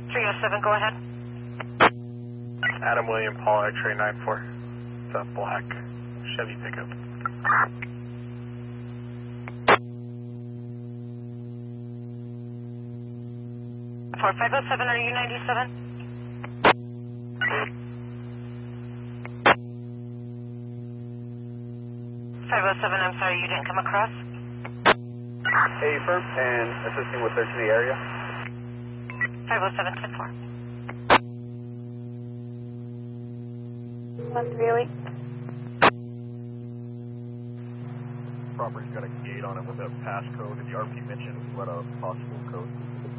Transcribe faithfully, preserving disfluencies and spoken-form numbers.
three oh seven, go ahead. Adam William Paul X-ray nine four. It's a black Chevy pickup. For five oh seven, are you ninety-seven? five oh seven, I'm sorry, you didn't come across? Hey, firm, and assisting with search in the area. five oh seven, ten four. one three oh eight. Property's got a gate on it with a passcode. Did the R P mention what a possible code?